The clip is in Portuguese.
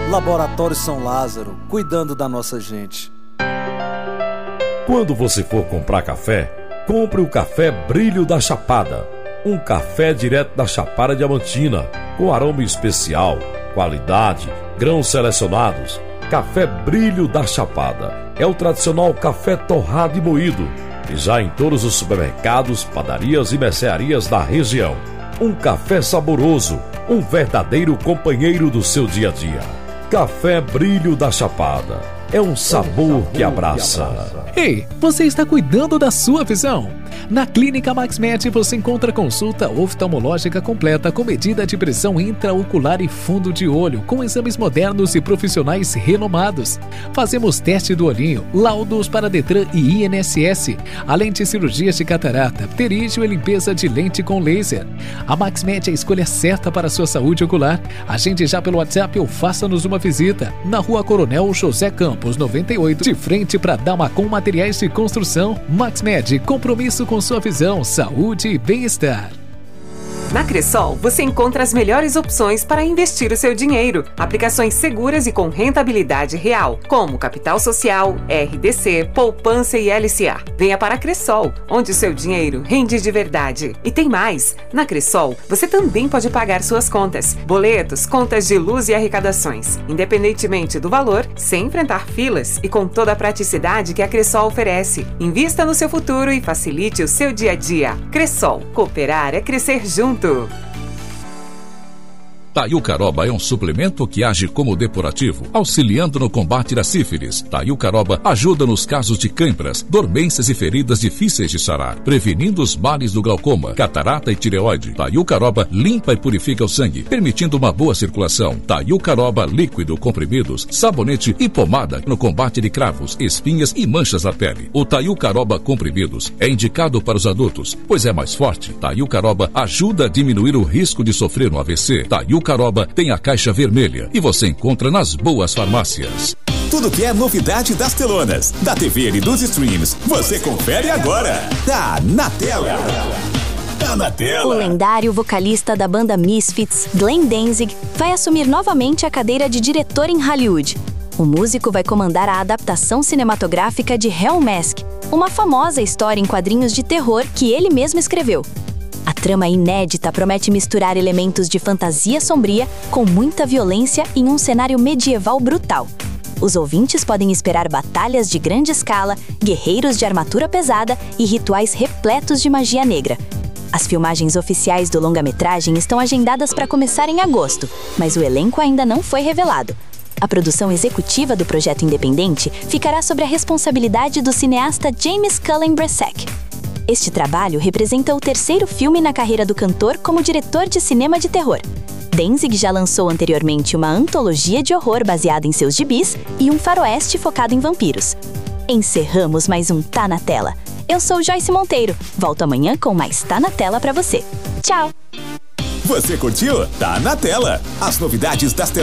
Laboratório São Lázaro, cuidando da nossa gente. Quando você for comprar café, compre o Café Brilho da Chapada. Um café direto da Chapada Diamantina, com aroma especial, qualidade, grãos selecionados. Café Brilho da Chapada é o tradicional café torrado e moído, e já em todos os supermercados, padarias e mercearias da região. Um café saboroso, um verdadeiro companheiro do seu dia a dia. Café Brilho da Chapada é um sabor que abraça. Ei, você está cuidando da sua visão? Na Clínica MaxMed você encontra consulta oftalmológica completa com medida de pressão intraocular e fundo de olho, com exames modernos e profissionais renomados. Fazemos teste do olhinho, laudos para Detran e INSS, além de cirurgias de catarata, pterígio e limpeza de lente com laser. A MaxMed é a escolha certa para a sua saúde ocular. Agende já pelo WhatsApp ou faça-nos uma visita. Na Rua Coronel José Campos, 98, de frente para Damacom Materiais de Construção. MaxMed, compromisso com sua visão, saúde e bem-estar. Na Cressol, você encontra as melhores opções para investir o seu dinheiro. Aplicações seguras e com rentabilidade real, como Capital Social, RDC, Poupança e LCA. Venha para a Cressol, onde o seu dinheiro rende de verdade. E tem mais! Na Cressol, você também pode pagar suas contas, boletos, contas de luz e arrecadações, independentemente do valor, sem enfrentar filas e com toda a praticidade que a Cressol oferece. Invista no seu futuro e facilite o seu dia a dia. Cressol, cooperar é crescer junto. Taiucaroba é um suplemento que age como depurativo, auxiliando no combate da sífilis. Taiucaroba ajuda nos casos de cãibras, dormências e feridas difíceis de sarar, prevenindo os males do glaucoma, catarata e tireoide. Taiucaroba limpa e purifica o sangue, permitindo uma boa circulação. Taiucaroba líquido, comprimidos, sabonete e pomada no combate de cravos, espinhas e manchas na pele. O Taiucaroba comprimidos é indicado para os adultos, pois é mais forte. Taiucaroba ajuda a diminuir o risco de sofrer um AVC. Taiucaroba tem a caixa vermelha e você encontra nas boas farmácias. Tudo que é novidade das telonas, da TV e dos streams, você confere agora. Tá na tela. Tá na tela. O lendário vocalista da banda Misfits, Glenn Danzig, vai assumir novamente a cadeira de diretor em Hollywood. O músico vai comandar a adaptação cinematográfica de Hell Mask, uma famosa história em quadrinhos de terror que ele mesmo escreveu. A trama inédita promete misturar elementos de fantasia sombria com muita violência em um cenário medieval brutal. Os ouvintes podem esperar batalhas de grande escala, guerreiros de armadura pesada e rituais repletos de magia negra. As filmagens oficiais do longa-metragem estão agendadas para começar em agosto, mas o elenco ainda não foi revelado. A produção executiva do projeto independente ficará sob a responsabilidade do cineasta James Cullen Bresek. Este trabalho representa o terceiro filme na carreira do cantor como diretor de cinema de terror. Danzig já lançou anteriormente uma antologia de horror baseada em seus gibis e um faroeste focado em vampiros. Encerramos mais um Tá na Tela. Eu sou Joyce Monteiro. Volto amanhã com mais Tá na Tela pra você. Tchau! Você curtiu? Tá na tela. As novidades das